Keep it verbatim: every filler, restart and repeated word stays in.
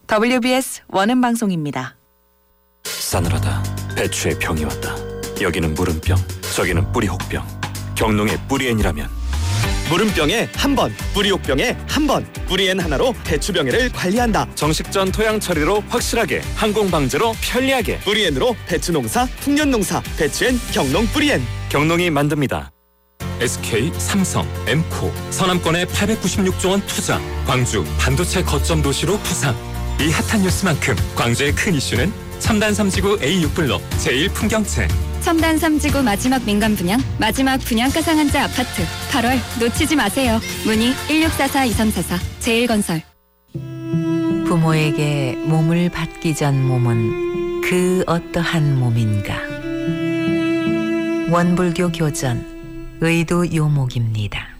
더블유비에스 원음 방송입니다. 싸늘하다. 배추의 병이 왔다. 여기는 무름병, 저기는 뿌리혹병. 경농의 뿌리엔이라면 무름병에 한 번, 뿌리혹병에 한 번. 뿌리엔 하나로 배추병해를 관리한다. 정식전 토양 처리로 확실하게, 항공 방제로 편리하게. 뿌리엔으로 배추 농사, 풍년 농사. 배추엔 경농 뿌리엔. 경농이 만듭니다. 에스케이, 삼성, 엠코, 서남권에 팔백구십육조 원 투자. 광주 반도체 거점 도시로 부상. 이 핫한 뉴스만큼 광주의 큰 이슈는 첨단 삼지구 에이 육 블록 제일 풍경채. 첨단 삼지구 마지막 민간 분양, 마지막 분양가 상한제 아파트. 팔월 놓치지 마세요. 문의 일육사사 이삼사사 제일건설. 부모에게 몸을 받기 전 몸은 그 어떠한 몸인가. 원불교 교전 의도 요목입니다.